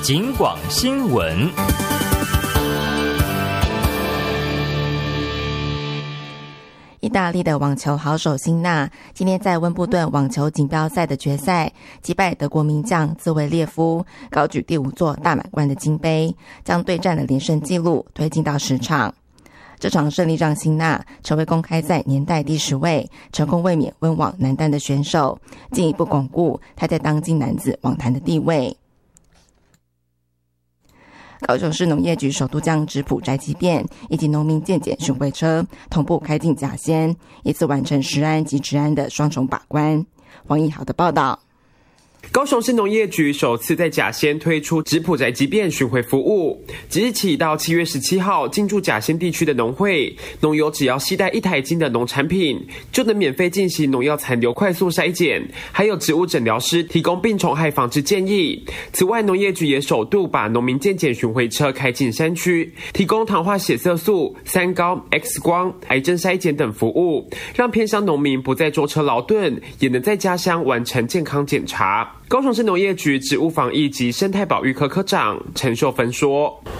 警广新闻。 意大利的网球好手辛纳今天在温布顿网球锦标赛的决赛击败德国名将兹维列夫，高举第5座大满贯的金杯，将对战的连胜纪录推进到10场。这场胜利让辛纳成为公开赛年代第10位成功卫冕温网男单的选手，进一步巩固他在当今男子网坛的地位。高雄市农业局首度将质谱宅急便以及农民健检巡回车同步开进甲仙，以此完成食安及治安的双重把关。黄义豪的报道。 高雄市农业局首次在甲仙推出质谱宅急便巡回服务，即日起到7月17号进驻甲仙地区的农会，农友只要携带1台斤的农产品，就能免费进行农药残留快速筛检，还有植物诊疗师提供病虫害防治建议。此外，农业局也首度把农民健检巡回车开进山区，提供糖化血色素、3高、X 光、癌症筛检等服务，让偏乡农民不再舟车劳顿，也能在家乡完成健康检查。高雄市农业局植物防疫及生态保育科科长陈秀芬说：“